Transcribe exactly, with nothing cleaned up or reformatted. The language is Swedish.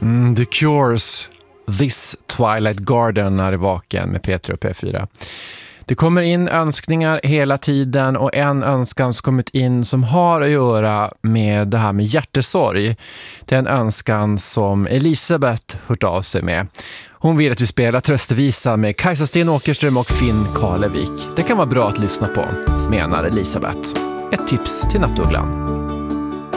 Mm, The Cures, This Twilight Garden är i vaken med Peter och P fyra. Det kommer in önskningar hela tiden och en önskan som kommit in som har att göra med det här med hjärtesorg. Det är en önskan som Elisabeth hört av sig med. Hon vill att vi spelar tröstevisa med Kajsa Sten Åkerström och Finn Karlevik. Det kan vara bra att lyssna på, menar Elisabeth. Ett tips till Nattugglan.